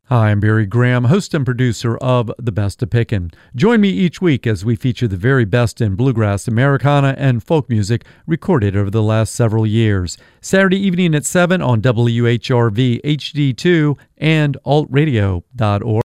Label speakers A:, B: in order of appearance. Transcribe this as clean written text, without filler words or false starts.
A: Hi, I'm Barry Graham, host and producer of The Best of Pickin'. Join me each week as we feature the very best in bluegrass, Americana, and folk music recorded over the last several years. Saturday evening at 7 on WHRV HD2 and altradio.org.